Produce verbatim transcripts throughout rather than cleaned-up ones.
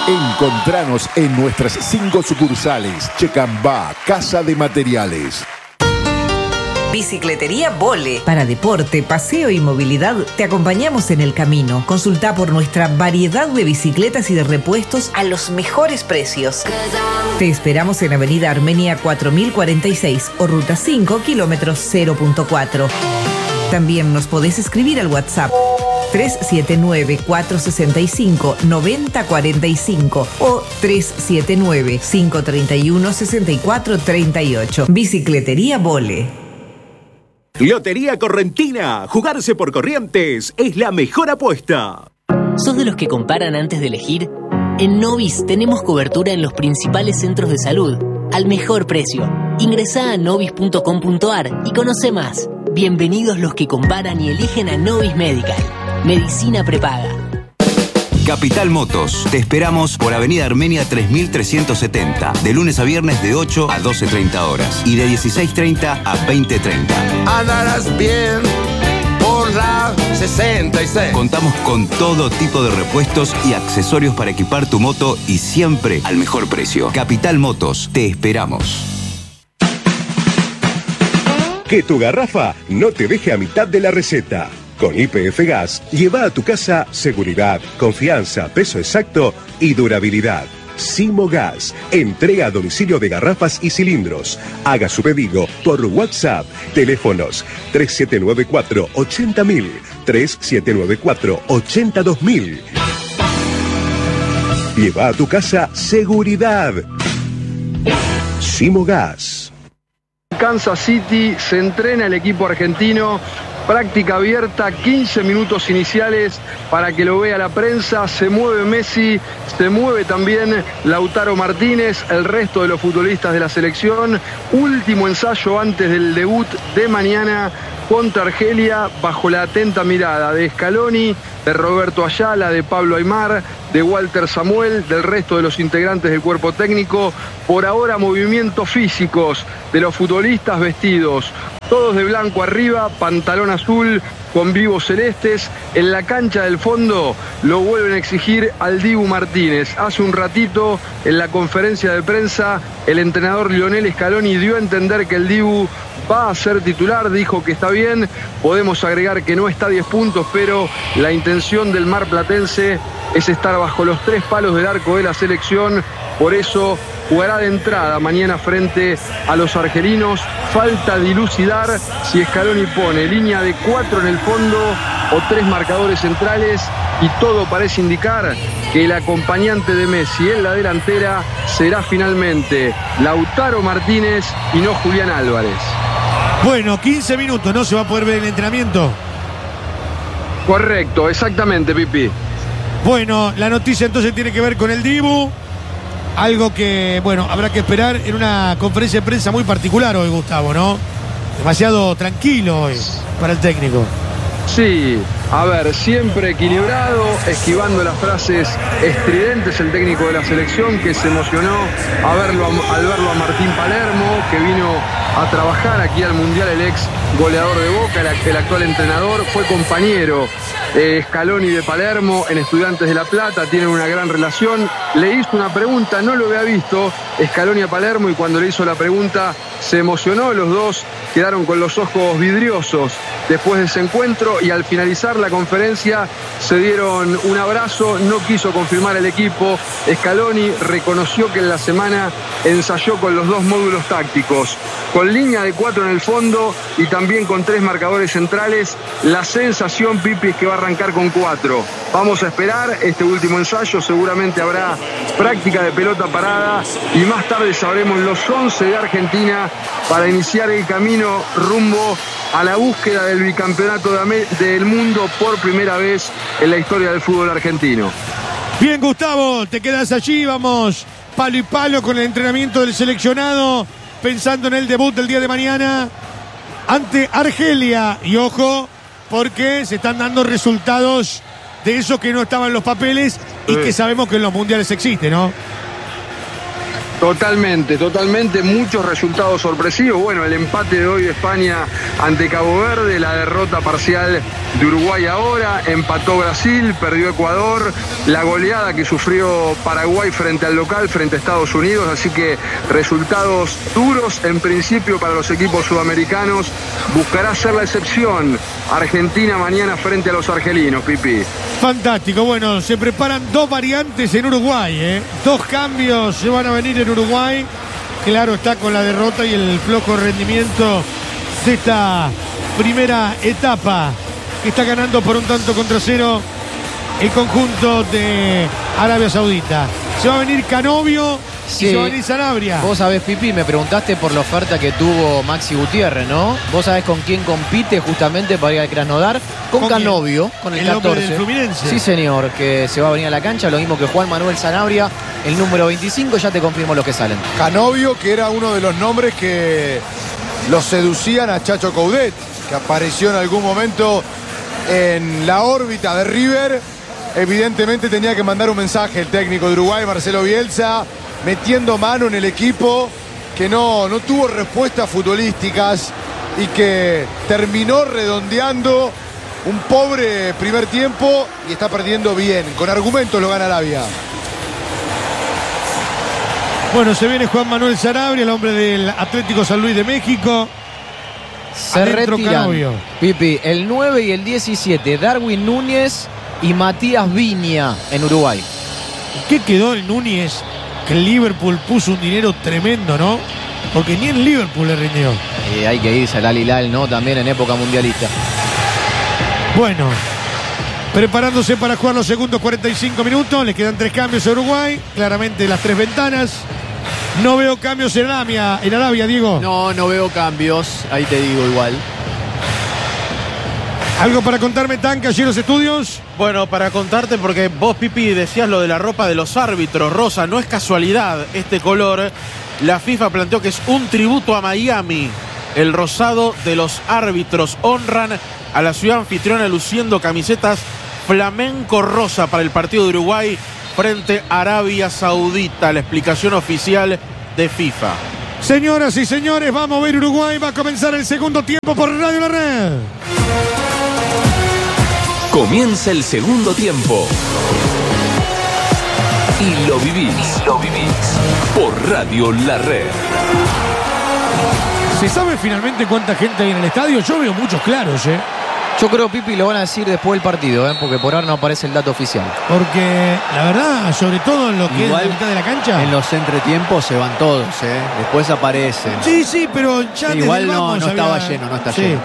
Encontranos en nuestras cinco sucursales. Checambá, Casa de Materiales. Bicicletería Vole. Para deporte, paseo y movilidad, te acompañamos en el camino. Consulta por nuestra variedad de bicicletas y de repuestos a los mejores precios. Te esperamos en Avenida Armenia cuatro mil cuarenta y seis o Ruta cinco, kilómetros cero punto cuatro. También nos podés escribir al WhatsApp tres siete nueve, cuatro seis cinco, nueve cero cuatro cinco o tres siete nueve, cinco tres uno, seis cuatro tres ocho. Bicicletería Vole. Lotería Correntina. Jugarse por Corrientes es la mejor apuesta. ¿Sos de los que comparan antes de elegir? En Novis tenemos cobertura en los principales centros de salud, al mejor precio. Ingresá a novis punto com punto ar y conoce más. Bienvenidos los que comparan y eligen a Novis Medical. Medicina prepaga. Capital Motos. Te esperamos por Avenida Armenia tres mil trescientos setenta. De lunes a viernes de ocho a doce treinta horas. Y de dieciséis treinta a veinte treinta. Andarás bien por la sesenta y seis. Contamos con todo tipo de repuestos y accesorios para equipar tu moto y siempre al mejor precio. Capital Motos. Te esperamos. Que tu garrafa no te deje a mitad de la receta. Con Y P F Gas, lleva a tu casa seguridad, confianza, peso exacto y durabilidad. Simo Gas, entrega a domicilio de garrafas y cilindros. Haga su pedido por WhatsApp. Teléfonos tres siete nueve cuatro, ochenta mil, tres siete nueve cuatro, ochenta dos mil. Lleva a tu casa seguridad. Simo Gas. Kansas City se entrena el equipo argentino. Práctica abierta, quince minutos iniciales para que lo vea la prensa. Se mueve Messi, se mueve también Lautaro Martínez, el resto de los futbolistas de la selección. Último ensayo antes del debut de mañana contra Argelia, bajo la atenta mirada de Scaloni, de Roberto Ayala, de Pablo Aimar, de Walter Samuel, del resto de los integrantes del cuerpo técnico. Por ahora, movimientos físicos de los futbolistas vestidos todos de blanco arriba, pantalón azul con vivos celestes. En la cancha del fondo lo vuelven a exigir al Dibu Martínez. Hace un ratito, en la conferencia de prensa, el entrenador Lionel Scaloni dio a entender que el Dibu va a ser titular, dijo que está bien. Podemos agregar que no está a diez puntos, pero la intención del marplatense es estar bajo los tres palos del arco de la selección. Por eso jugará de entrada mañana frente a los argelinos. Falta dilucidar si Scaloni pone línea de cuatro en el fondo o tres marcadores centrales, y todo parece indicar que el acompañante de Messi en la delantera será finalmente Lautaro Martínez y no Julián Álvarez. Bueno, quince minutos, ¿no se va a poder ver el entrenamiento? Correcto, exactamente, Pipi. Bueno, la noticia entonces tiene que ver con el Dibu. Algo que, bueno, habrá que esperar en una conferencia de prensa muy particular hoy, Gustavo, ¿no? Demasiado tranquilo hoy para el técnico. Sí, a ver, siempre equilibrado, esquivando las frases estridentes el técnico de la selección, que se emocionó a verlo, al verlo a Martín Palermo, que vino a trabajar aquí al Mundial, el ex goleador de Boca, el, el actual entrenador, fue compañero eh, Scaloni de Palermo en Estudiantes de La Plata, tienen una gran relación. Le hizo una pregunta, no lo había visto Scaloni a Palermo, y cuando le hizo la pregunta se emocionó. Los dos quedaron con los ojos vidriosos después de ese encuentro, y al finalizar la conferencia se dieron un abrazo. No quiso confirmar el equipo. Scaloni reconoció que en la semana ensayó con los dos módulos tácticos, con línea de cuatro en el fondo y también con tres marcadores centrales. La sensación, Pipi, es que va a arrancar con cuatro. Vamos a esperar este último ensayo. Seguramente habrá práctica de pelota parada y más tarde sabremos los once de Argentina para iniciar el camino rumbo a la búsqueda del bicampeonato de del mundo por primera vez en la historia del fútbol argentino. Bien, Gustavo, te quedas allí. Vamos palo y palo con el entrenamiento del seleccionado, pensando en el debut del día de mañana ante Argelia. Y ojo, porque se están dando resultados de eso que no estaban en los papeles y que sabemos que en los mundiales existe, ¿no? Totalmente, totalmente, muchos resultados sorpresivos. Bueno, el empate de hoy de España ante Cabo Verde, la derrota parcial de Uruguay ahora, empató Brasil, perdió Ecuador, la goleada que sufrió Paraguay frente al local, frente a Estados Unidos, así que resultados duros en principio para los equipos sudamericanos. Buscará ser la excepción Argentina mañana frente a los argelinos, Pipi. Fantástico, bueno, se preparan dos variantes en Uruguay, ¿eh? Dos cambios se van a venir en Uruguay. Claro, está con la derrota y el flojo rendimiento de esta primera etapa, que está ganando por un tanto contra cero el conjunto de Arabia Saudita. Se va a venir Canovio sí. y se va a venir Sanabria. Vos sabés, Pipi, me preguntaste por la oferta que tuvo Maxi Gutiérrez, ¿no? Vos sabés con quién compite justamente para ir al Krasnodar. Con, ¿Con Canovio, quién? Con el, el catorce. Del Fluminense. Sí, señor, que se va a venir a la cancha, lo mismo que Juan Manuel Sanabria, el número veinticinco, ya te confirmo los que salen. Canovio, que era uno de los nombres que los seducían a Chacho Coudet, que apareció en algún momento en la órbita de River. Evidentemente tenía que mandar un mensaje el técnico de Uruguay, Marcelo Bielsa, metiendo mano en el equipo, que no, no tuvo respuestas futbolísticas y que terminó redondeando un pobre primer tiempo y está perdiendo bien. Con argumentos lo gana Arabia. Bueno, se viene Juan Manuel Sanabria, el hombre del Atlético San Luis de México. Se Adentro retiran, Canovio. Pipi, el nueve y el diecisiete, Darwin Núñez y Matías Viña en Uruguay. ¿Qué quedó el Núñez? Que el Liverpool puso un dinero tremendo, ¿no? Porque ni en Liverpool le rindió. Y hay que irse al Al Hilal, ¿no? También en época mundialista. Bueno, preparándose para jugar los segundos cuarenta y cinco minutos. Le quedan tres cambios a Uruguay. Claramente las tres ventanas. No veo cambios en Arabia, en Arabia, Diego. No, no veo cambios. Ahí te digo igual. ¿Algo para contarme, Tanca, allí en los estudios? Bueno, para contarte, porque vos, Pipi, decías lo de la ropa de los árbitros, rosa, no es casualidad este color. La FIFA planteó que es un tributo a Miami. El rosado de los árbitros honran a la ciudad anfitriona luciendo camisetas flamenco rosa para el partido de Uruguay frente a Arabia Saudita. La explicación oficial de FIFA. Señoras y señores, vamos a ver Uruguay. Va a comenzar el segundo tiempo por Radio La Red. Comienza el segundo tiempo. Y lo vivís. Y lo vivís. Por Radio La Red. ¿Se sabe finalmente cuánta gente hay en el estadio? Yo veo muchos claros, ¿eh? Yo creo, Pipi, lo van a decir después del partido, ¿eh? Porque por ahora no aparece el dato oficial. Porque, la verdad, sobre todo en lo que igual, es la mitad de la cancha. En los entretiempos se van todos, ¿eh? Después aparecen. Sí, sí, pero ya sí, igual no, no estaba había... lleno, no está sí. lleno.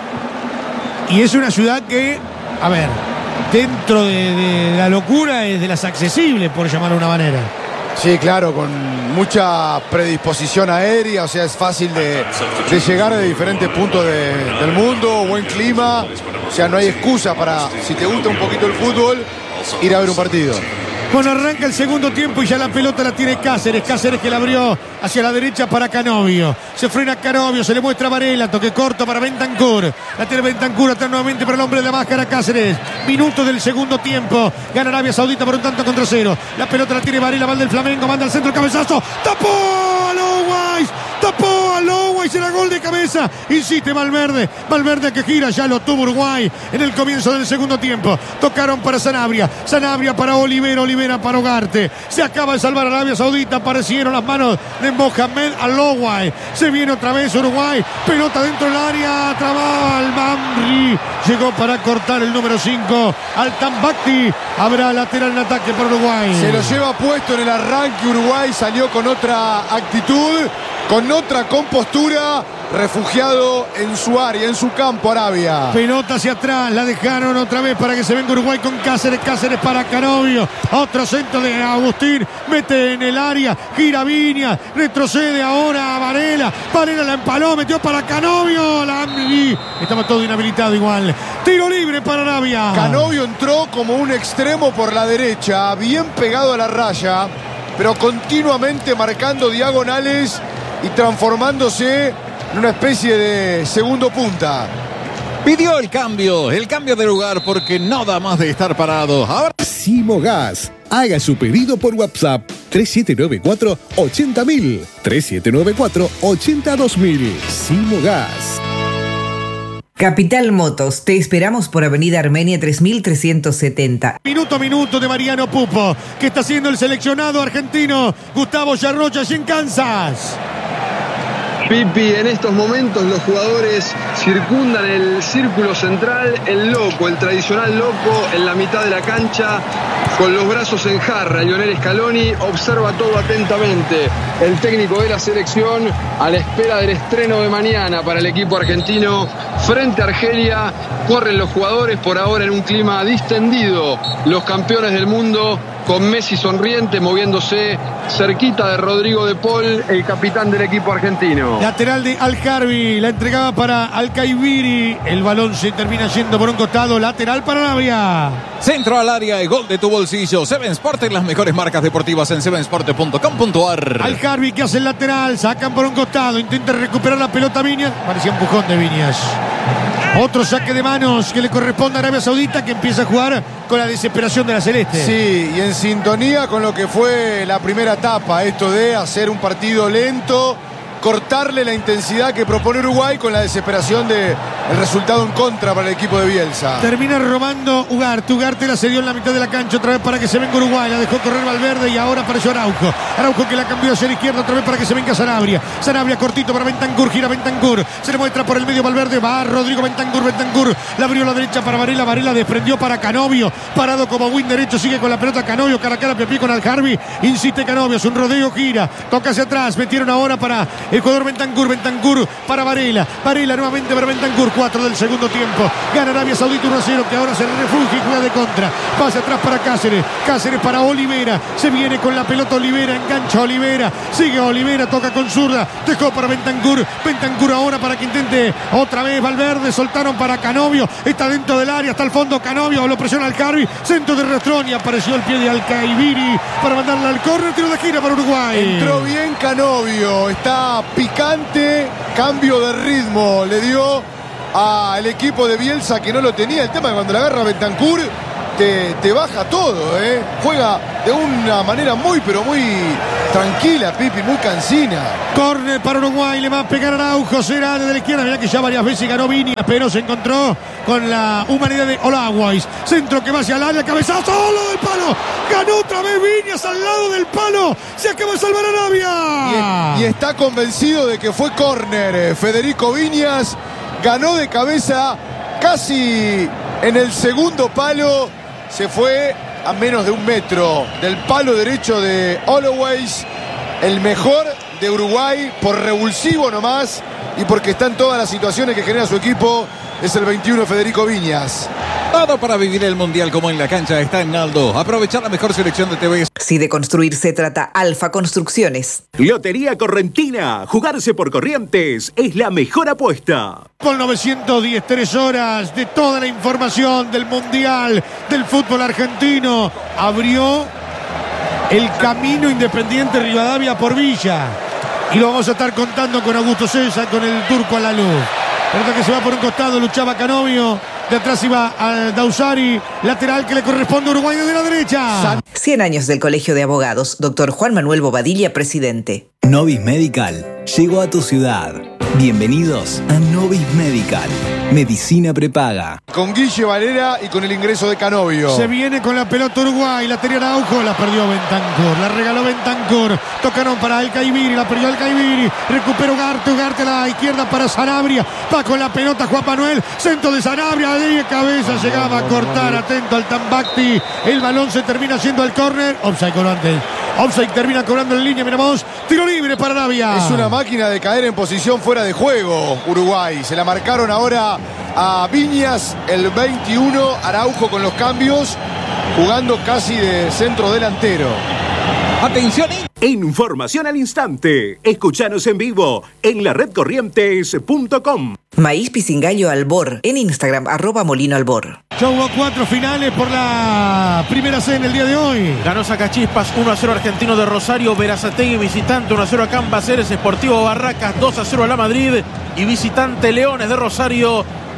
Y es una ciudad que, a ver, dentro de, de la locura es de las accesibles, por llamarlo de una manera. Sí, claro, con mucha predisposición aérea, o sea, es fácil de, de llegar de diferentes puntos de, del mundo, buen clima, o sea, no hay excusa para, si te gusta un poquito el fútbol, ir a ver un partido. Bueno, arranca el segundo tiempo y ya la pelota la tiene Cáceres. Cáceres que la abrió hacia la derecha para Canovio. Se frena Canovio, se le muestra a Varela. Toque corto para Bentancur. La tiene Bentancur, atrás nuevamente para el hombre de la máscara, Cáceres. Minutos del segundo tiempo. Gana Arabia Saudita por un tanto contra cero. La pelota la tiene Varela, va del Flamengo, manda al centro, cabezazo. ¡Tapó a Lowais! ¡Tapó a Lowais! Era gol de cabeza. Insiste Valverde. Valverde que gira, ya lo tuvo Uruguay en el comienzo del segundo tiempo. Tocaron para Sanabria. Sanabria para Olivero. Olivero para Ugarte. Se acaba de salvar Arabia Saudita. Aparecieron las manos de Mohamed Al-Lowai. Se viene otra vez Uruguay. Pelota dentro del área. Trababa al Mamri. Llegó para cortar el número cinco. Al-Tambakti. Habrá lateral en ataque por Uruguay. Se lo lleva puesto en el arranque. Uruguay salió con otra actitud, con otra compostura. Refugiado en su área, en su campo, Arabia. Pelota hacia atrás, la dejaron otra vez para que se venga Uruguay con Cáceres. Cáceres para Canovio. Otro centro de Agustín. Mete en el área. Gira Viña. Retrocede ahora a Varela. Varela la empaló. Metió para Canovio. La Amri. Estamos todos inhabilitados igual. Tiro libre para Arabia. Canovio entró como un extremo por la derecha. Bien pegado a la raya. Pero continuamente marcando diagonales y transformándose en una especie de segundo punta. Pidió el cambio, el cambio de lugar porque no da más de estar parado. Ahora Simogas. Haga su pedido por WhatsApp tres siete nueve cuatro, ochenta mil. tres siete nueve cuatro, ochenta dos mil. Simogas. Capital Motos, te esperamos por Avenida Armenia tres mil trescientos setenta. Minuto a minuto de Mariano Pupo, que está haciendo el seleccionado argentino Gustavo Yarrocha allí en Kansas. Pipi, en estos momentos los jugadores circundan el círculo central, el loco, el tradicional loco en la mitad de la cancha, con los brazos en jarra. Lionel Scaloni observa todo atentamente. El técnico de la selección a la espera del estreno de mañana para el equipo argentino frente a Argelia. Corren los jugadores por ahora en un clima distendido. Los campeones del mundo con Messi sonriente, moviéndose cerquita de Rodrigo de Paul, el capitán del equipo argentino. Lateral de Al-Harbi, la entregaba para Al-Kaibiri. El balón se termina yendo por un costado, lateral para Arabia. Centro al área y gol de tu bolsillo. Seven Sport, las mejores marcas deportivas en seven sport punto com punto ar. Al-Harbi que hace el lateral, sacan por un costado, intenta recuperar la pelota Viñas. Parecía empujón de Viñas. Otro saque de manos que le corresponde a Arabia Saudita, que empieza a jugar con la desesperación de la Celeste. Sí, y en sintonía con lo que fue la primera etapa, esto de hacer un partido lento, cortarle la intensidad que propone Uruguay con la desesperación del resultado en contra para el equipo de Bielsa. Termina robando Ugarte. Ugarte la cedió en la mitad de la cancha otra vez para que se venga Uruguay. La dejó correr Valverde y ahora apareció Araujo. Araujo que la cambió hacia la izquierda otra vez para que se venga Sanabria. Sanabria cortito para Bentancur. Gira Bentancur. Se le muestra por el medio Valverde. Va Rodrigo Bentancur. Bentancur la abrió a la derecha para Varela. Varela desprendió para Canovio. Parado como win derecho. Sigue con la pelota Canovio. Cara a cara, pie a pie con Al-Harbi. Insiste Canovio. Es un rodeo. Gira. Toca hacia atrás. Metieron ahora para el jugador Bentancur. Bentancur para Varela. Varela nuevamente para Bentancur. cuatro del segundo tiempo. Gana Arabia Saudita uno a cero, que ahora se refugia y juega de contra. Pasa atrás para Cáceres. Cáceres para Olivera. Se viene con la pelota Olivera. Engancha Olivera. Sigue Olivera. Toca con zurda. Dejó para Bentancur. Bentancur ahora para que intente otra vez Valverde. Soltaron para Canovio. Está dentro del área. Hasta el fondo Canovio. Lo presiona Al-Harbi. Centro de Rastroni. Apareció el pie de Al-Kaibiri para mandarla al córner. Tiro de gira para Uruguay. Entró bien Canovio. Está picante. Cambio de ritmo. Le dio al equipo de Bielsa, que no lo tenía. El tema es que cuando la agarra Bentancur te, te baja todo, ¿eh? Juega de una manera muy pero muy tranquila, Pipi, muy cansina. Córner para Uruguay, le va a pegar Araujo, será desde la izquierda. Mirá que ya varias veces ganó Viñas, pero se encontró con la humanidad de Olaguais. Centro que va hacia el área, cabezazo, ¡lo del palo! Ganó otra vez Viñas al lado del palo. Se acaba de salvar Arabia. Y, y está convencido de que fue córner. Federico Viñas ganó de cabeza casi en el segundo palo. Se fue a menos de un metro del palo derecho de Olaguais. El mejor de Uruguay por revulsivo nomás y porque está en todas las situaciones que genera su equipo. Es el veintiuno Federico Viñas. Todo para vivir el Mundial como en la cancha está en Naldo. Aprovechar la mejor selección de T V. Si de construir se trata, Alfa Construcciones. Lotería Correntina. Jugarse por Corrientes es la mejor apuesta. Con novecientos diez, tres horas de toda la información del Mundial, del fútbol argentino. Abrió el camino Independiente Rivadavia por Villa. Y lo vamos a estar contando con Augusto César, con el turco a la luz. Pelota que se va por un costado, luchaba Canovio. De atrás iba a Dausari, lateral que le corresponde a Uruguay desde la derecha. cien años del Colegio de Abogados, doctor Juan Manuel Bobadilla, presidente. Novis Medical llegó a tu ciudad. Bienvenidos a Novis Medical. Medicina prepaga. Con Guille Valera y con el ingreso de Canovio. Se viene con la pelota Uruguay. La tenía Araujo, la perdió Bentancur. La regaló Bentancur. Tocaron para Al-Kaibiri, la perdió Al-Kaibiri. Recuperó Ugarte, Ugarte a la izquierda para Sanabria. Va con la pelota Juan Manuel. Centro de Sanabria, de cabeza llegaba a cortar. Atento al Tambacti. El balón se termina yendo al córner. Offside con antes. Offside termina cobrando en línea, miramos. Tiro libre para Arabia. Es una máquina de caer en posición fuera de juego Uruguay. Se la marcaron ahora a Viñas, el veintiuno. Araujo con los cambios, jugando casi de centro delantero. Atención. Información al instante. Escuchanos en vivo en la red corrientes punto com. Maíz Pisingallo Albor en Instagram, arroba Molino Albor. Ya hubo cuatro finales por la primera C en el día de hoy. Ganó Sacachispas uno a cero Argentino de Rosario, Berazategui visitante uno a cero a Cambaceres, Sportivo Barracas dos a cero a La Madrid y visitante Leones de Rosario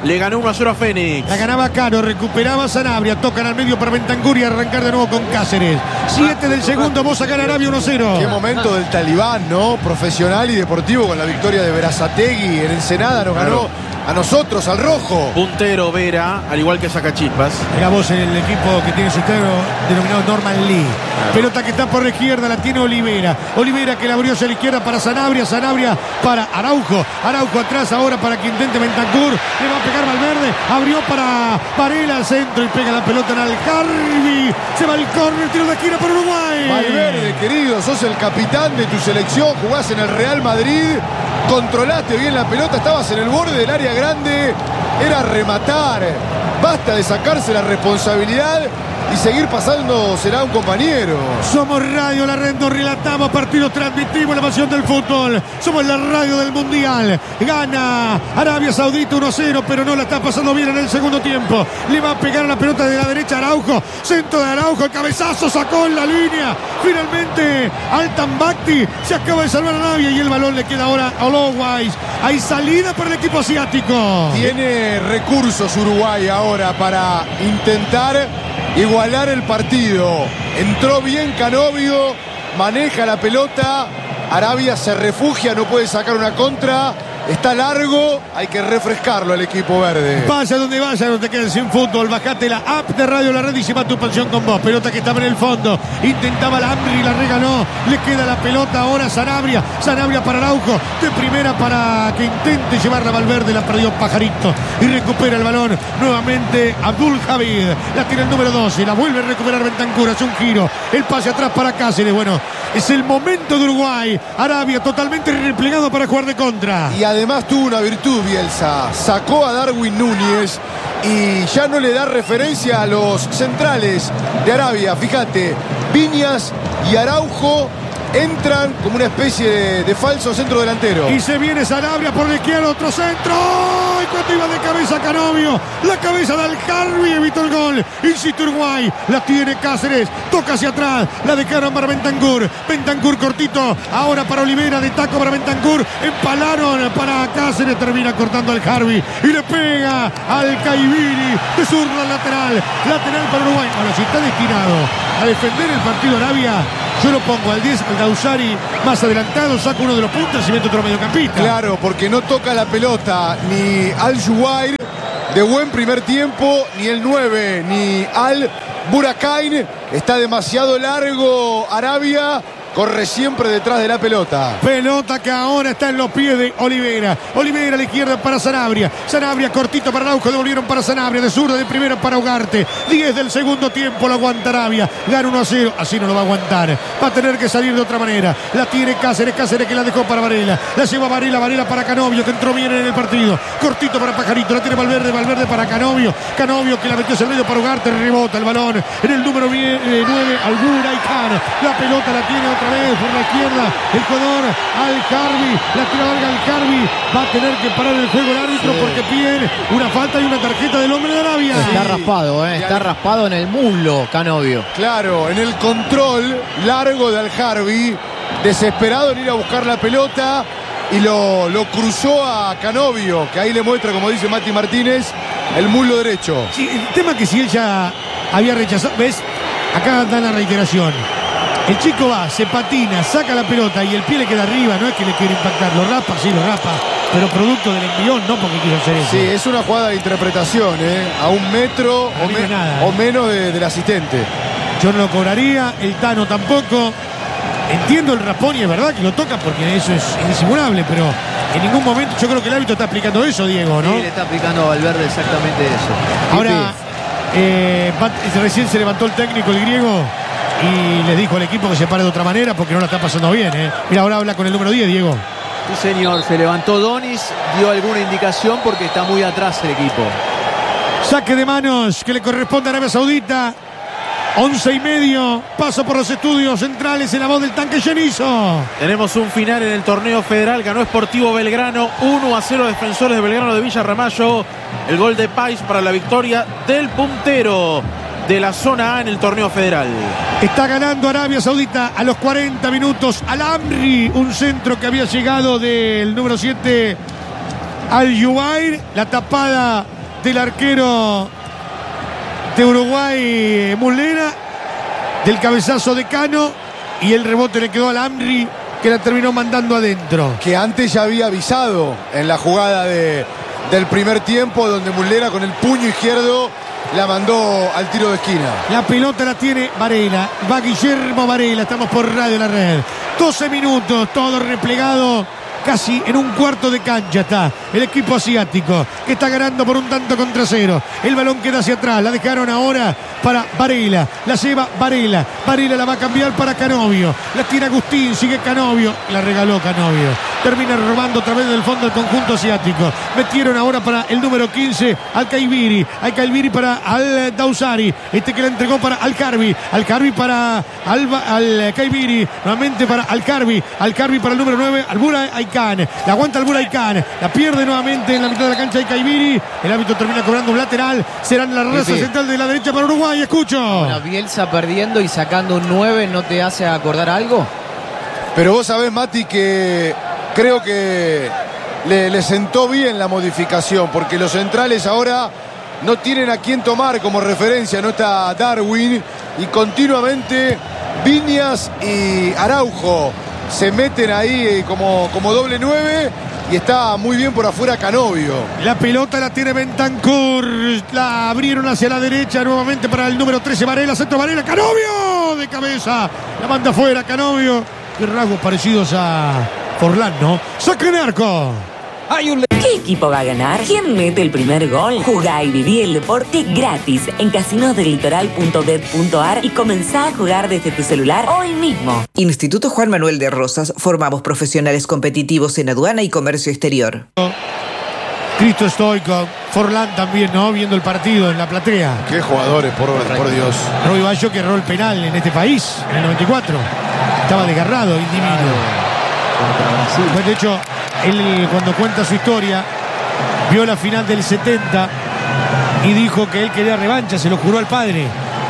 le ganó uno a cero a Fénix. La ganaba Cano, recuperaba Sanabria, tocan al medio para Bentancur y arrancar de nuevo con Cáceres. siete del segundo, vos sacar Arabia uno cero. Qué momento del Talibán, ¿no? Profesional y deportivo con la victoria de Berazategui en Ensenada, nos ganó a nosotros, al rojo. Puntero Vera, al igual que Sacachispas. Era vos en el equipo que tiene su estado denominado Norman Lee. Claro. Pelota que está por la izquierda, la tiene Olivera. Olivera que la abrió hacia la izquierda para Sanabria. Sanabria para Araujo. Araujo atrás ahora para que intente Bentancur. Le va a pegar Valverde. Abrió para Varela al centro y pega la pelota en Alcarvi. Se va el córner, tiro de esquina para Uruguay. Valverde, querido, sos el capitán de tu selección. Jugás en el Real Madrid. Controlaste bien la pelota, estabas en el borde del área grande, era rematar. Basta de sacarse la responsabilidad y seguir pasando será un compañero. Somos Radio La Red, nos relatamos partidos, transmitimos la pasión del fútbol. Somos la radio del Mundial. Gana Arabia Saudita uno cero, pero no la está pasando bien en el segundo tiempo. Le va a pegar a la pelota de la derecha a Araujo. Centro de Araujo, el cabezazo sacó en la línea. Finalmente Altan Bakti se acaba de salvar a Arabia y el balón le queda ahora a Olowais. Hay salida para el equipo asiático. Tiene recursos Uruguay ahora para intentar igualar el partido. Entró bien Canovio, maneja la pelota. Arabia se refugia, no puede sacar una contra. Está largo, hay que refrescarlo al equipo verde. Vaya donde vaya, no te quedes sin fútbol. Bajate la app de Radio La Red y lleva tu pasión con vos. Pelota que estaba en el fondo. Intentaba la Ambri y la regaló. Le queda la pelota ahora a Sanabria. Sanabria para Araujo. De primera para que intente llevarla a Valverde. La perdió Pajarito. Y recupera el balón nuevamente Abdul Javid. La tiene el número doce. La vuelve a recuperar Bentancur. Hace un giro. El pase atrás para Cáceres. Bueno, es el momento de Uruguay. Arabia totalmente replegado para jugar de contra. Y además tuvo una virtud Bielsa, sacó a Darwin Núñez y ya no le da referencia a los centrales de Arabia. Fíjate, Viñas y Araujo entran como una especie de, de falso centro delantero. Y se viene Sanabria por la izquierda, otro centro. ¡Y cuando iba de cabeza Canovio! La cabeza de Alcarvi evitó el gol. Insiste Uruguay, la tiene Cáceres, toca hacia atrás, la dejaron para Bentancur. Bentancur cortito, ahora para Olivera, de taco para Bentancur. Empalaron para Cáceres, termina cortando al Harvey y le pega al Caiviri de zurdo al lateral. Lateral para Uruguay. Ahora, si está destinado a defender el partido Arabia, yo lo pongo al diez, al Gausari más adelantado, saca uno de los puntos y mete otro mediocampista. Claro, porque no toca la pelota ni Al Juwair de buen primer tiempo, ni el nueve, ni Al Burakain. Está demasiado largo Arabia. Corre siempre detrás de la pelota. Pelota que ahora está en los pies de Olivera. Olivera a la izquierda para Sanabria. Sanabria cortito para Araujo. Devolvieron para Sanabria. De zurda de primera para Ugarte. diez del segundo tiempo lo aguanta Arabia. Gana uno a cero. Así no lo va a aguantar. Va a tener que salir de otra manera. La tiene Cáceres. Cáceres que la dejó para Varela. La lleva Varela. Varela para Canovio, que entró bien en el partido. Cortito para Pajarito. La tiene Valverde. Valverde para Canovio. Canovio que la metió hacia el medio para Ugarte. Rebota el balón en el número nueve. Algura y Can. La pelota la tiene otra vez por la izquierda el jugador Alcarvi, la tira larga Alcarvi, va a tener que parar el juego el árbitro, sí, porque piden una falta y una tarjeta del hombre de Arabia. Está raspado, ¿eh? Está raspado en el muslo Canovio. Claro, en el control largo de Alcarvi, desesperado en ir a buscar la pelota y lo, lo cruzó a Canovio, que ahí le muestra, como dice Mati Martínez, el muslo derecho. Sí, el tema que si él ya había rechazado, ¿ves? Acá da la reiteración. El chico va, se patina, saca la pelota y el pie le queda arriba, no es que le quiere impactar, lo raspa, sí lo raspa, pero producto del envión, no porque quiso hacer eso. Sí, es una jugada de interpretación, ¿eh? A un metro o, me nada, o ¿eh? menos de, del asistente. Yo no lo cobraría, el Tano tampoco. Entiendo el raspón y es verdad que lo toca porque eso es indisimulable, pero en ningún momento yo creo que el árbitro está aplicando eso, Diego, ¿no? Sí, le está aplicando a Valverde exactamente eso. Ahora, eh, recién se levantó el técnico, el griego, y les dijo al equipo que se pare de otra manera porque no la está pasando bien, ¿eh? Mira, ahora habla con el número diez, Diego. Sí, señor, se levantó Donis, dio alguna indicación porque está muy atrás el equipo. Saque de manos que le corresponde a Arabia Saudita. Once y medio, paso por los estudios centrales en la voz del tanque Llenizo. Tenemos un final en el torneo federal, ganó Sportivo Belgrano, uno a cero Defensores de Belgrano de Villa Ramallo. El gol de Pais para la victoria del puntero de la zona A en el torneo federal. Está ganando Arabia Saudita a los cuarenta minutos. Al Amri, un centro que había llegado del número siete Al-Yubair, la tapada del arquero de Uruguay, Muslera, del cabezazo de Cano, y el rebote le quedó al Amri, que la terminó mandando adentro. Que antes ya había avisado en la jugada de, del primer tiempo, donde Muslera con el puño izquierdo la mandó al tiro de esquina. La pelota la tiene Varela, va Guillermo Varela, estamos por Radio La Red. doce minutos, todo replegado. Casi en un cuarto de cancha está el equipo asiático, que está ganando por un tanto contra cero. El balón queda hacia atrás, la dejaron ahora para Varela, la lleva Varela, Varela la va a cambiar para Canovio, la tiene Agustín, sigue Canovio, la regaló Canovio, termina robando otra vez del fondo del conjunto asiático. Metieron ahora para el número quince al Caiviri, al Caiviri para Al Dausari, este que la entregó para Al Carbi, Al Carbi para Alba, al Caiviri, nuevamente para Al Carbi, Al Carbi para el número nueve, al Bura Aikan, la aguanta el Bura Aikan, la pierde nuevamente en la mitad de la cancha de Caiviri, el árbitro termina cobrando un lateral, será en la raza sí, sí. central de la derecha para Uruguay, escucho. Bueno, Bielsa perdiendo y sacando un nueve, ¿no te hace acordar algo? Pero vos sabés, Mati, que creo que le, le sentó bien la modificación, porque los centrales ahora no tienen a quién tomar como referencia, no está Darwin, y continuamente Viñas y Araujo se meten ahí como, como doble nueve, y está muy bien por afuera Canovio. La pelota la tiene Bentancur, la abrieron hacia la derecha nuevamente para el número trece, Varela, centro Varela, Canovio de cabeza, la manda afuera Canovio. Qué rasgos parecidos a Forlán, ¿no? ¡Saca en arco! ¿Qué equipo va a ganar? ¿Quién mete el primer gol? Jugá y viví el deporte gratis en casinos del litoral punto bet punto ar y comenzá a jugar desde tu celular hoy mismo. Instituto Juan Manuel de Rosas, formamos profesionales competitivos en aduana y comercio exterior. Cristo Stoico, Forlán también, ¿no? Viendo el partido en la platea. Qué jugadores, por, por Dios. Roy Bayo, que erró el penal en este país, en el noventa y cuatro. Estaba desgarrado, individuo. Pues de hecho, él cuando cuenta su historia, vio la final del setenta y dijo que él quería revancha, se lo juró al padre.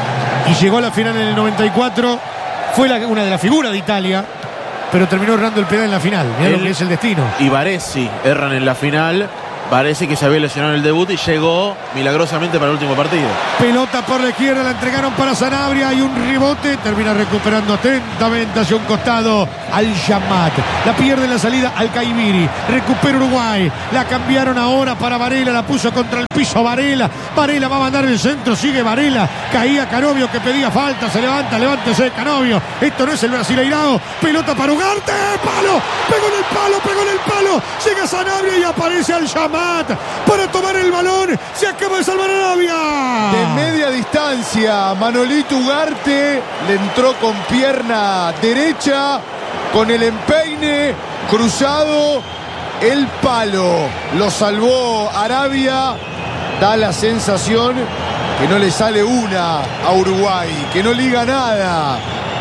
Y llegó a la final en el noventa y cuatro, fue la, una de las figuras de Italia, pero terminó errando el penal en la final. Mirá él, lo que es el destino. Y Baresi erran en la final. Parece que se había lesionado en el debut y llegó milagrosamente para el último partido. Pelota por la izquierda, la entregaron para Sanabria. Hay un rebote, termina recuperando atentamente hacia un costado al Yamat. La pierde en la salida al Caiviri. Recupera Uruguay. La cambiaron ahora para Varela, la puso contra el piso Varela. Varela va a mandar el centro, sigue Varela. Caía Canovio que pedía falta, se levanta, levántese Canovio. Esto no es el brasileirao. Pelota para Ugarte, palo, pegó en el palo, pegó en el palo. Llega Sanabria y aparece al Yamat para tomar el balón. Se acaba de salvar Arabia. De media distancia, Manolito Ugarte le entró con pierna derecha, con el empeine cruzado, el palo. Lo salvó Arabia. Da la sensación que no le sale una a Uruguay, que no liga nada.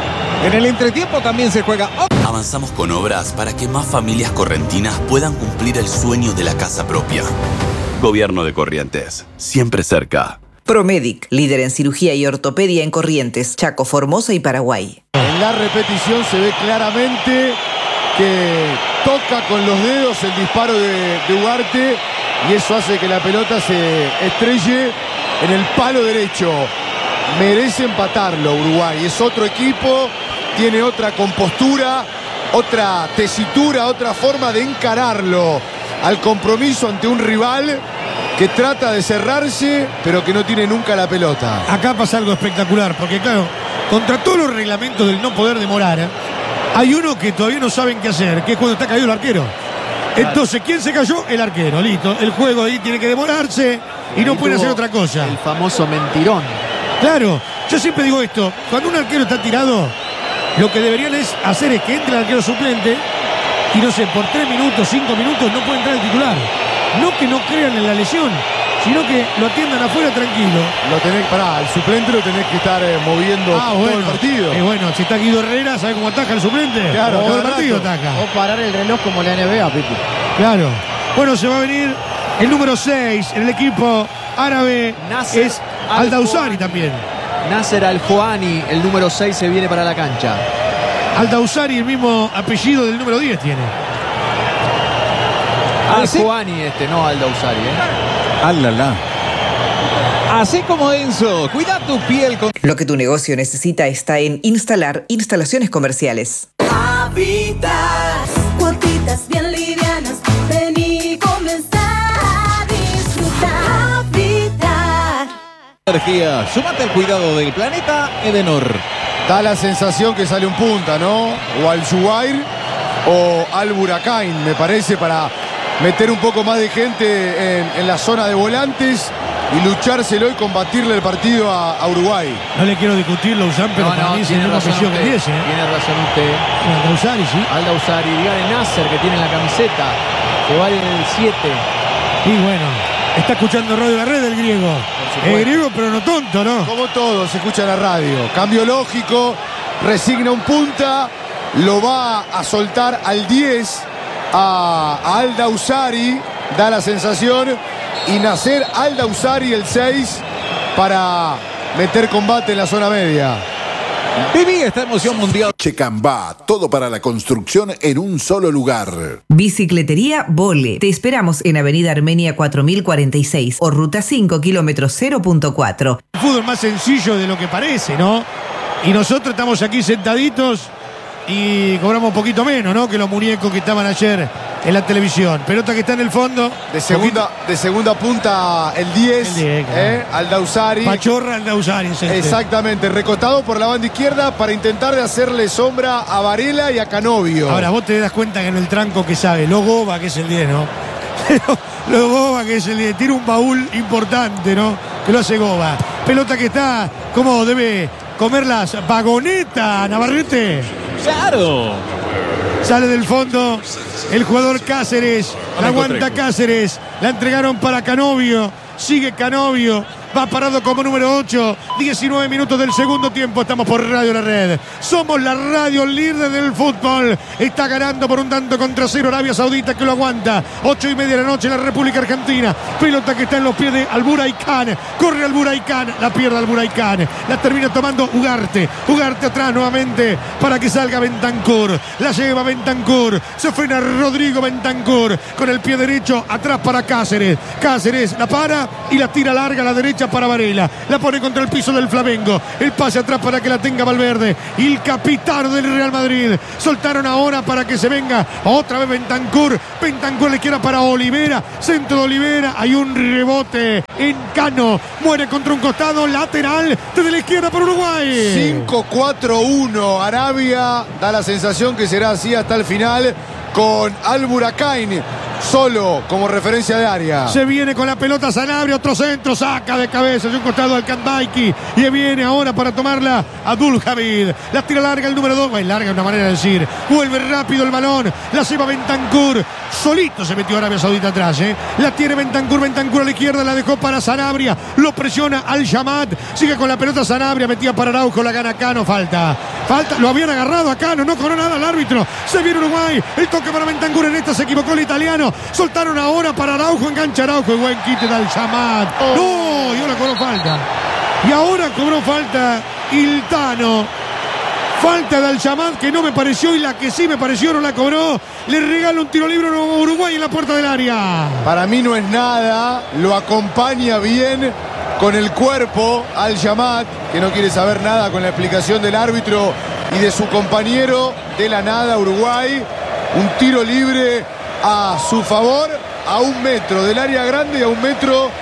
En el entretiempo también se juega. Avanzamos con obras para que más familias correntinas puedan cumplir el sueño de la casa propia. Gobierno de Corrientes, siempre cerca. Promedic, líder en cirugía y ortopedia en Corrientes, Chaco, Formosa y Paraguay. En la repetición se ve claramente que toca con los dedos el disparo de, de Ugarte, y eso hace que la pelota se estrelle en el palo derecho. Merece empatarlo Uruguay, es otro equipo, tiene otra compostura, otra tesitura, otra forma de encararlo al compromiso ante un rival que trata de cerrarse, pero que no tiene nunca la pelota. Acá pasa algo espectacular, porque claro, contra todos los reglamentos del no poder demorar, ¿eh? hay uno que todavía no saben qué hacer, que es cuando está caído el arquero. Entonces, ¿quién se cayó? El arquero, listo. El juego ahí tiene que demorarse y no puede hacer otra cosa. El famoso mentirón. Claro, yo siempre digo esto, cuando un arquero está tirado, lo que deberían es hacer es que entre el arquero suplente y no sé, por tres minutos, cinco minutos no puede entrar el titular. No que no crean en la lesión, sino que lo atiendan afuera tranquilo. Lo tenés, pará, el suplente lo tenés que estar eh, moviendo ah, todo bueno, el partido. Eh, bueno, si está Guido Herrera, ¿sabe cómo ataca el suplente? Claro, todo el rato. partido ataca. O parar el reloj como la N B A, Pipi. Claro. Bueno, se va a venir el número seis en el equipo árabe. Nasser es Al Dausari también. Nasser Al-Joani, el número seis, se viene para la cancha. Al Dausari, el mismo apellido del número diez tiene. Arjuani este, no Alda Usari, ¿eh? Alala. Así como Enzo, cuida tu piel con... Lo que tu negocio necesita está en Instalar Instalaciones Comerciales. Habitat, cuotitas bien livianas, ven y comenzar a disfrutar. Habitat. Energía, súmate al cuidado del planeta, Edenor. Da la sensación que sale un punta, ¿no? O al Zubair o al Buracain, me parece, para meter un poco más de gente en, en la zona de volantes y luchárselo y combatirle el partido a, a Uruguay. No le quiero discutirlo, Usán, pero No, para no, mí es el tiene mismo razón apellido que usted, diese, ¿eh? Tiene razón usted. Alda Usari, sí. Alda Usari, dígale Nasser que tiene en la camiseta, que vale el siete. Y bueno, está escuchando Radio La Red el griego. El griego, pero no tonto, ¿no? Como todo, se escucha en la radio. Cambio lógico, resigna un punta, lo va a soltar al diez a, a Alda Usari, da la sensación, y Nasser Alda Usari el seis para meter combate en la zona media. Viví esta emoción mundial. Checambá, todo para la construcción en un solo lugar. Bicicletería Vole. Te esperamos en Avenida Armenia cuatro mil cuarenta y seis o Ruta cinco, kilómetro cero punto cuatro. El fútbol más sencillo de lo que parece, ¿no? Y nosotros estamos aquí sentaditos y cobramos un poquito menos, ¿no? Que los muñecos que estaban ayer en la televisión. Pelota que está en el fondo. De segunda, de segunda punta el diez, El diez, claro. ¿eh? Alda Usari. Pachorra Alda Usari. Este. Exactamente, recostado por la banda izquierda para intentar de hacerle sombra a Varela y a Canovio. Ahora vos te das cuenta que en el tranco que sabe, lo Goba, que es el diez, ¿no? Lo Goba, que es el diez, tiene un baúl importante, ¿no? Que lo hace Goba. Pelota que está, como debe comer las vagonetas, Navarrete. ¡Claro! Sale del fondo el jugador Cáceres. La aguanta Cáceres. La entregaron para Canovio. Sigue Canovio. Va parado como número ocho. diecinueve minutos del segundo tiempo. Estamos por Radio La Red. Somos la radio líder del fútbol. Está ganando por un tanto contra cero Arabia Saudita, que lo aguanta. Ocho y media de la noche en la República Argentina. Pelota que está en los pies de Alburaicán. Corre Alburaicán. La pierde Alburaicán. La termina tomando Ugarte. Ugarte atrás nuevamente para que salga Bentancur. La lleva Bentancur. Se frena Rodrigo Bentancur. Con el pie derecho atrás para Cáceres. Cáceres la para y la tira larga a la derecha para Varela, la pone contra el piso del Flamengo, el pase atrás para que la tenga Valverde y el capitán del Real Madrid. Soltaron ahora para que se venga otra vez Bentancur. Bentancur a la izquierda para Olivera, centro de Olivera, hay un rebote en Cano, muere contra un costado, lateral desde la izquierda para Uruguay. cinco cuatro uno, Arabia da la sensación que será así hasta el final, con Alburacain solo como referencia de área. Se viene con la pelota Sanabria, otro centro, saca de cabeza de un costado al Kanbaiki y viene ahora para tomarla Abdul Hamid. La tira larga el número dos, bueno, larga es una manera de decir. Vuelve rápido el balón, la lleva Bentancur. Solito se metió Arabia Saudita atrás, ¿eh? La tiene Bentancur, Bentancur a la izquierda, la dejó para Sanabria, lo presiona Al Shamat, sigue con la pelota Sanabria, metía para Araujo, la gana Cano, falta. Falta, lo habían agarrado a Cano, no cobró nada el árbitro. Se viene Uruguay, el toque para Bentancur, en esta se equivocó el italiano. Soltaron ahora para Araujo, engancha Araujo y buen quite de Al Shamat. Oh. No, y ahora cobró falta. Y ahora cobró falta Iltano. Falta de Al Shamat que no me pareció y la que sí me pareció no la cobró. Le regala un tiro libre a Uruguay en la puerta del área. Para mí no es nada, lo acompaña bien con el cuerpo Al Shamat, que no quiere saber nada con la explicación del árbitro y de su compañero. De la nada Uruguay, un tiro libre a su favor, a un metro del área grande y a un metro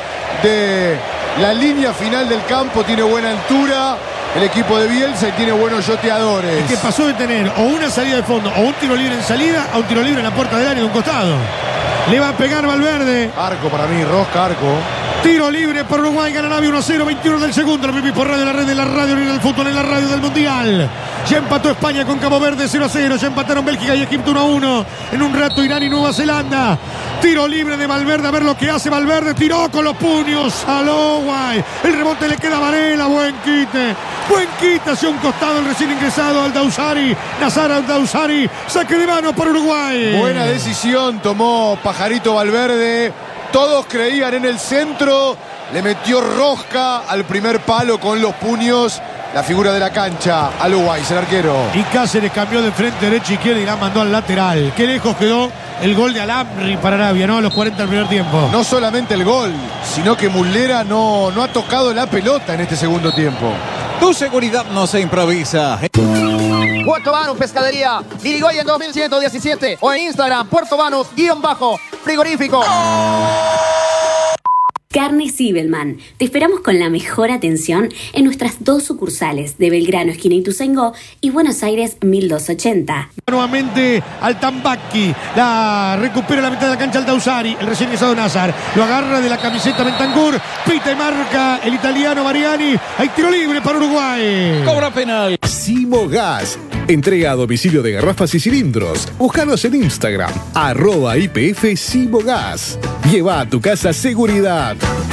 de la línea final del campo. Tiene buena altura el equipo de Bielsa y tiene buenos yoteadores. Es que pasó de tener o una salida de fondo o un tiro libre en salida a un tiro libre en la puerta del área de un costado. Le va a pegar Valverde. Arco para mí, rosca, arco. Tiro libre por Uruguay, gana Arabia uno cero, veintiuno del segundo. Lo vivís por Radio La Red, de la radio del fútbol, en la radio del Mundial. Ya empató España con Cabo Verde cero a cero. Ya empataron Bélgica y Egipto uno a uno. En un rato Irán y Nueva Zelanda. Tiro libre de Valverde, a ver lo que hace Valverde. Tiró con los puños a Uruguay. El rebote le queda a Varela. Buen quite. Buen quite hacia un costado el recién ingresado Alda Usari. Nazar Alda Usari. Saque de mano para Uruguay. Buena decisión tomó Pajarito Valverde. Todos creían en el centro. Le metió rosca al primer palo con los puños. La figura de la cancha, Alois, el arquero. Y Cáceres cambió de frente derecha a izquierda y la mandó al lateral. Qué lejos quedó el gol de Alamri para Arabia, ¿no? A los cuarenta del primer tiempo. No solamente el gol, sino que Muslera no, no ha tocado la pelota en este segundo tiempo. Tu seguridad no se improvisa. Puerto Banús Pescadería, Dirigoyen dos mil ciento diecisiete o en Instagram, Puerto Banús, guión bajo, frigorífico. Carne Zibelman. Te esperamos con la mejor atención en nuestras dos sucursales de Belgrano, esquina Ituzaingó, y Buenos Aires mil doscientos ochenta. Nuevamente al Tambaqui, la recupera la mitad de la cancha al Dausari, el recién ingresado Nazar, lo agarra de la camiseta Bentancur, pita y marca el italiano Mariani, hay tiro libre para Uruguay. Cobra penal. Simo Gas, entrega a domicilio de garrafas y cilindros. Búscanos en Instagram, arroba I P F Simo Gas. Lleva a tu casa seguridad.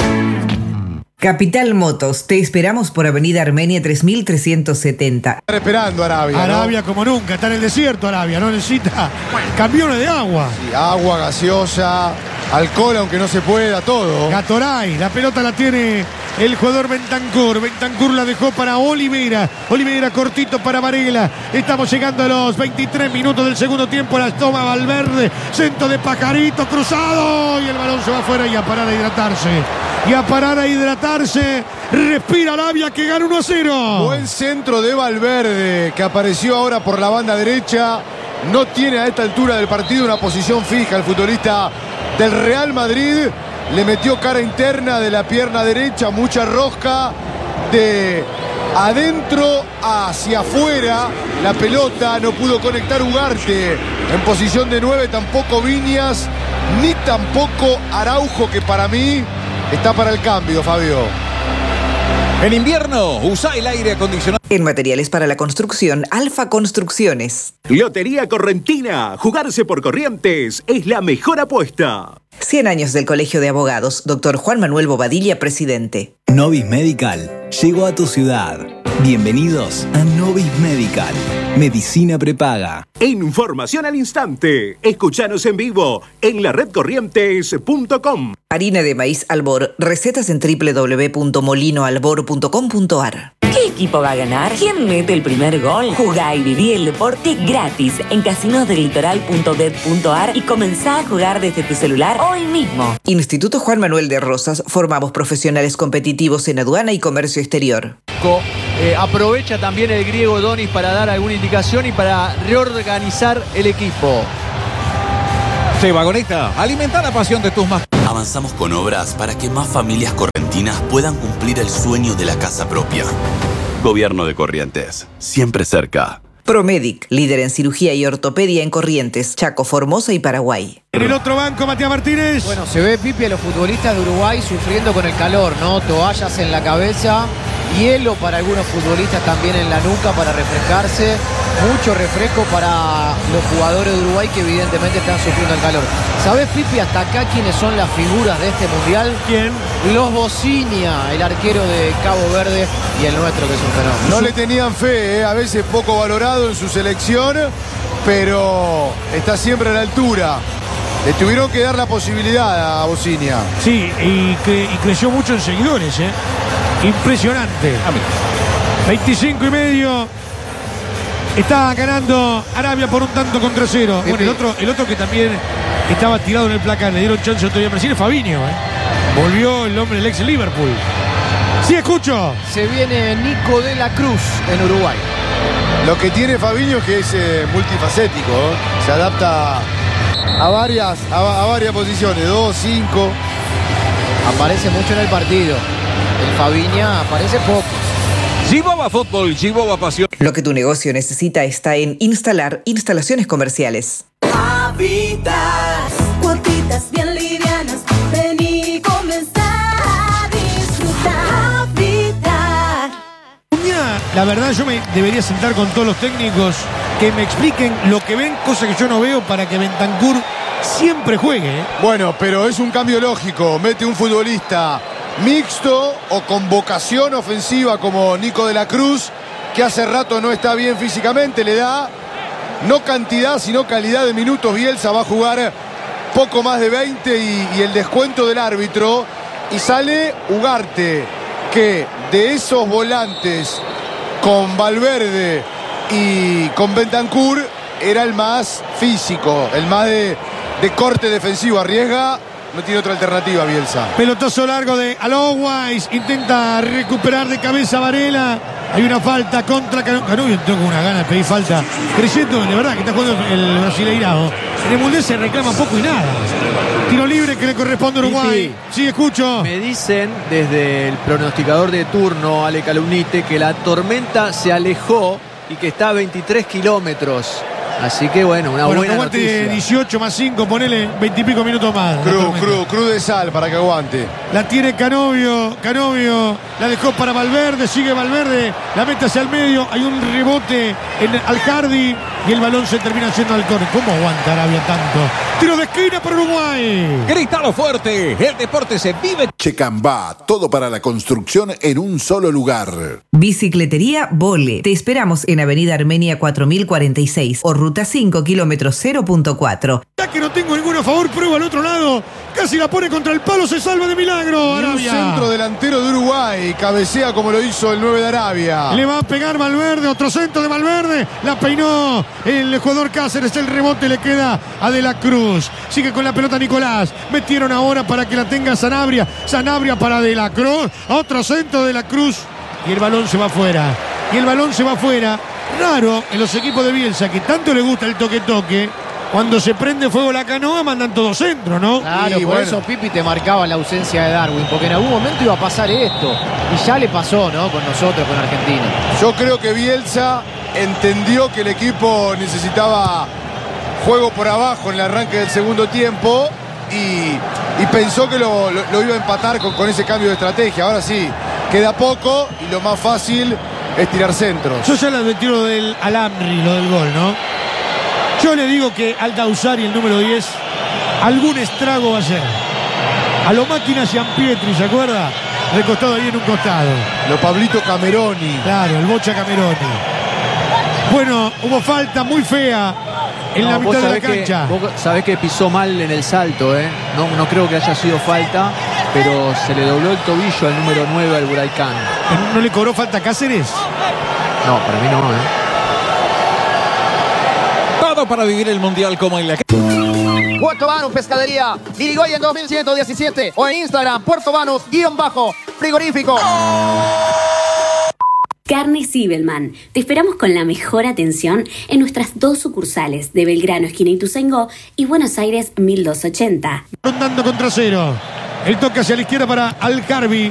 Capital Motos, te esperamos por Avenida Armenia tres mil trescientos setenta. Están esperando Arabia, Arabia ¿no? como nunca, está en el desierto Arabia, no necesita camiones de agua. Sí, agua, gaseosa, alcohol aunque no se pueda, todo. Gatoray, la pelota la tiene el jugador Bentancur. Bentancur la dejó para Oliveira. Oliveira cortito para Varela. Estamos llegando a los veintitrés minutos del segundo tiempo. La toma Valverde. Centro de Pajarito cruzado. Y el balón se va afuera y a parar a hidratarse. Y a parar a hidratarse. Respira Arabia que gana uno a cero. Buen centro de Valverde que apareció ahora por la banda derecha. No tiene a esta altura del partido una posición fija el futbolista del Real Madrid. Le metió cara interna de la pierna derecha, mucha rosca, de adentro hacia afuera. La pelota no pudo conectar Ugarte. En posición de nueve tampoco Viñas, ni tampoco Araujo, que para mí está para el cambio, Fabio. En invierno, usa el aire acondicionado. En materiales para la construcción, Alfa Construcciones. Lotería Correntina. Jugarse por Corrientes es la mejor apuesta. cien años del Colegio de Abogados. Doctor Juan Manuel Bobadilla, presidente. Novis Medical llegó a tu ciudad. Bienvenidos a Novis Medical. Medicina prepaga. Información al instante. Escuchanos en vivo en la red corrientes punto com. Harina de maíz Albor. Recetas en doble u doble u doble u punto molino albor punto com punto ar. ¿Qué equipo va a ganar? ¿Quién mete el primer gol? Jugá y viví el deporte gratis en casinos del litoral punto bet punto ar y comenzá a jugar desde tu celular hoy mismo. Instituto Juan Manuel de Rosas. Formamos profesionales competitivos en aduana y comercio exterior. Eh, aprovecha también el griego Donis para dar alguna indicación y para reorganizar el equipo. Se vagoneta, alimenta la pasión de tus mascotas. Avanzamos con obras para que más familias correntinas puedan cumplir el sueño de la casa propia. Gobierno de Corrientes, siempre cerca. Promedic, líder en cirugía y ortopedia en Corrientes, Chaco, Formosa y Paraguay. En el otro banco, Matías Martínez. Bueno, se ve, Pipi, a los futbolistas de Uruguay sufriendo con el calor, ¿no? Toallas en la cabeza, hielo para algunos futbolistas también en la nuca para refrescarse. Mucho refresco para los jugadores de Uruguay que evidentemente están sufriendo el calor. ¿Sabés, Pipi, hasta acá quiénes son las figuras de este mundial? ¿Quién? Los Bocinia, el arquero de Cabo Verde y el nuestro, que es un fenómeno. No le tenían fe, ¿eh? A veces poco valorado en su selección, pero está siempre a la altura. Le tuvieron que dar la posibilidad a Bocinia. Sí, y, cre y creció mucho en seguidores, ¿eh? Impresionante. veinticinco y medio. Está ganando Arabia por un tanto contra cero. Bueno, el otro, el otro que también estaba tirado en el placar, le dieron chance otro día a Brasil, es Fabinho, ¿eh? Volvió el hombre del ex Liverpool. Sí, escucho. Se viene Nico de la Cruz en Uruguay. Lo que tiene Fabinho es que es eh, multifacético, ¿eh? Se adapta a varias, a, a varias posiciones, dos, cinco. Aparece mucho en el partido. El Fabiña aparece poco. Chihuahua Fútbol, Chihuahua Pasión. Lo que tu negocio necesita está en Instalar Instalaciones Comerciales. Habitas, cuotitas bien livianas, ven y comenzá a disfrutar. Habitat. La verdad, yo me debería sentar con todos los técnicos que me expliquen lo que ven, cosa que yo no veo, para que Bentancur siempre juegue, ¿eh? Bueno, pero es un cambio lógico. Mete un futbolista mixto o con vocación ofensiva como Nico de la Cruz, que hace rato no está bien físicamente. Le da no cantidad sino calidad de minutos. Bielsa va a jugar poco más de veinte y, y el descuento del árbitro, y sale Ugarte, que de esos volantes con Valverde y con Bentancur era el más físico, el más de, de corte defensivo. Arriesga, no tiene otra alternativa Bielsa. Pelotazo largo de Alowais. Intenta recuperar de cabeza Varela. Hay una falta contra Canovio. Canovio tengo una gana de pedir falta. Creyendo de verdad que está jugando el Brasileirao. En el Mundial se reclama poco y nada. Tiro libre que le corresponde a Uruguay. Sí, escucho. Me dicen desde el pronosticador de turno, Ale Calumnite, que la tormenta se alejó y que está a veintitrés kilómetros. Así que bueno, una bueno, buena aguante noticia. dieciocho más cinco, ponele veinte y pico minutos más. Cruz, cruz, cruz de sal para que aguante. La tiene Canovio, Canovio la dejó para Valverde, sigue Valverde, la mete hacia el medio, hay un rebote en Alcardi y el balón se termina yendo al córner. ¿Cómo aguanta Arabia tanto? Tiro de esquina para Uruguay. Grítalo fuerte, el deporte se vive. Checambá, todo para la construcción en un solo lugar. Bicicletería Vole. Te esperamos en Avenida Armenia cuatro mil cuarenta y seis o Ruta cinco, kilómetro cero punto cuatro. Ya que no tengo ninguno a favor, prueba al otro lado. Casi la pone contra el palo, se salva de milagro. Y un Arabia. centro delantero de Uruguay. Cabecea como lo hizo el nueve de Arabia. Le va a pegar Valverde, otro centro de Valverde. La peinó el jugador Cáceres. El rebote le queda a De la Cruz. Sigue con la pelota Nicolás. Metieron ahora para que la tenga Sanabria. Sanabria para De la Cruz. Otro centro de la Cruz. Y el balón se va afuera. Y el balón se va afuera. Raro en los equipos de Bielsa, que tanto le gusta el toque-toque. Cuando se prende fuego la canoa, mandan todo centro, ¿no? Claro, Y por bueno. eso Pipi te marcaba la ausencia de Darwin, porque en algún momento iba a pasar esto. Y ya le pasó, ¿no? Con nosotros, con Argentina. Yo creo que Bielsa entendió que el equipo necesitaba juego por abajo en el arranque del segundo tiempo y, y pensó que lo, lo- lo iba a empatar con, con ese cambio de estrategia. Ahora sí, queda poco y lo más fácil es tirar centros. Yo ya le advertí lo del Alamri, lo del gol, ¿no? Yo le digo que al Dausari, el número diez, algún estrago va a hacer. A lo máquina Gianpietri, ¿se acuerda? Recostado ahí en un costado. Lo Pablito Cameroni. Claro, el Bocha Cameroni. Bueno, hubo falta muy fea en No, la vos mitad de la sabés que- cancha. vos sabés que pisó mal en el salto, ¿eh? No, no creo que haya sido falta, pero se le dobló el tobillo al número nueve al Huracán. ¿No le cobró falta a Cáceres? No, para mí no, ¿eh? Todo para vivir el mundial como en la. Puerto Banús Pescadería, Dirigoyen dos mil ciento diecisiete o en Instagram, Puerto Banús, guión bajo, frigorífico. Carne Zibelman. Te esperamos con la mejor atención en nuestras dos sucursales de Belgrano, esquina Ituzaingó y Buenos Aires mil doscientos ochenta. Rondando contra cero. El toque hacia la izquierda para Alcarbi.